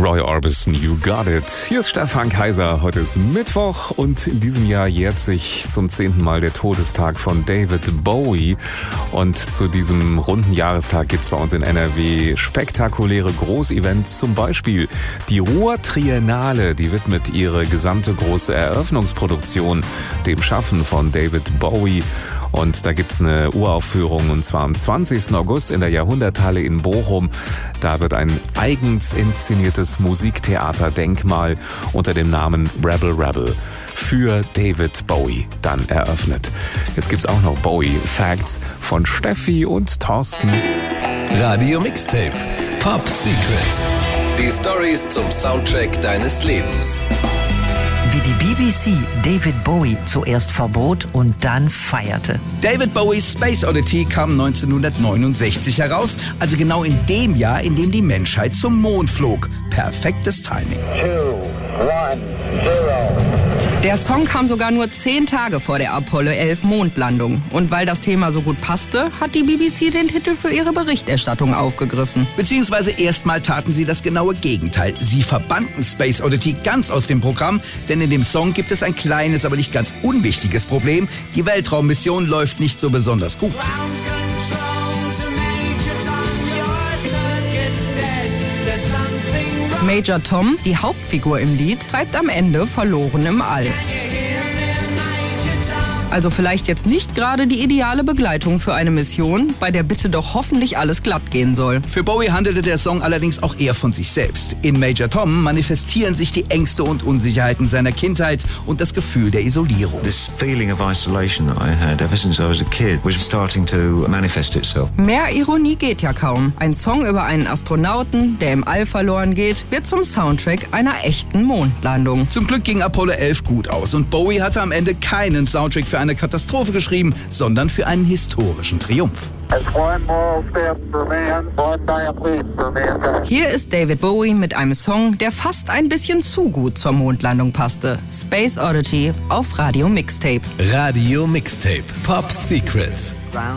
Roy Orbison, You Got It. Hier ist Stefan Kaiser. Heute ist Mittwoch und in diesem Jahr jährt sich zum 10. Mal der Todestag von David Bowie. Und zu diesem runden Jahrestag gibt es bei uns in NRW spektakuläre Großevents. Zum Beispiel die Ruhr Triennale, die widmet ihre gesamte große Eröffnungsproduktion dem Schaffen von David Bowie. Und da gibt's eine Uraufführung, und zwar am 20. August in der Jahrhunderthalle in Bochum. Da wird ein eigens inszeniertes Musiktheaterdenkmal unter dem Namen Rebel Rebel für David Bowie dann eröffnet. Jetzt gibt's auch noch Bowie Facts von Steffi und Thorsten. Radio Mixtape Pop Secret. Die Storys zum Soundtrack deines Lebens. Wie die BBC David Bowie zuerst verbot und dann feierte. David Bowies Space Oddity kam 1969 heraus, also genau in dem Jahr, in dem die Menschheit zum Mond flog. Perfektes Timing. 2, 1, 0. Der Song kam sogar nur 10 Tage vor der Apollo 11 Mondlandung. Und weil das Thema so gut passte, hat die BBC den Titel für ihre Berichterstattung aufgegriffen. Beziehungsweise erstmal taten sie das genaue Gegenteil. Sie verbannten Space Oddity ganz aus dem Programm, denn in dem Song gibt es ein kleines, aber nicht ganz unwichtiges Problem. Die Weltraummission läuft nicht so besonders gut. Major Tom, die Hauptfigur im Lied, treibt am Ende verloren im All. Also vielleicht jetzt nicht gerade die ideale Begleitung für eine Mission, bei der bitte doch hoffentlich alles glatt gehen soll. Für Bowie handelte der Song allerdings auch eher von sich selbst. In Major Tom manifestieren sich die Ängste und Unsicherheiten seiner Kindheit und das Gefühl der Isolierung. This feeling of isolation that I had ever since I was a kid was starting to manifest itself. Mehr Ironie geht ja kaum. Ein Song über einen Astronauten, der im All verloren geht, wird zum Soundtrack einer echten Mondlandung. Zum Glück ging Apollo 11 gut aus und Bowie hatte am Ende keinen Soundtrack für eine Katastrophe geschrieben, sondern für einen historischen Triumph. Hier ist David Bowie mit einem Song, der fast ein bisschen zu gut zur Mondlandung passte. Space Oddity auf Radio Mixtape. Radio Mixtape Pop Secret.